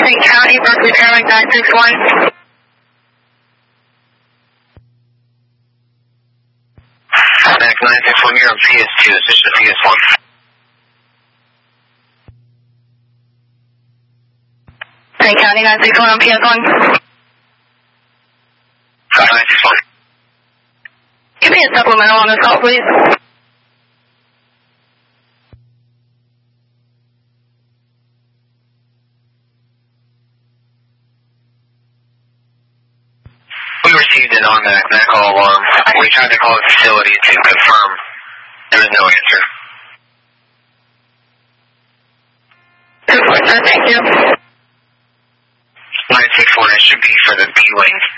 St. County, Berkeley Airlines 961. Next 961, you're on PS2, this is PS1. St. County 961 on PS1. 961. Give me a supplemental on this call, please. We received an automatic medical alarm. We tried to call the facility to confirm. There was no answer. Good point, sir. Thank you. 961, it should be for the B wing.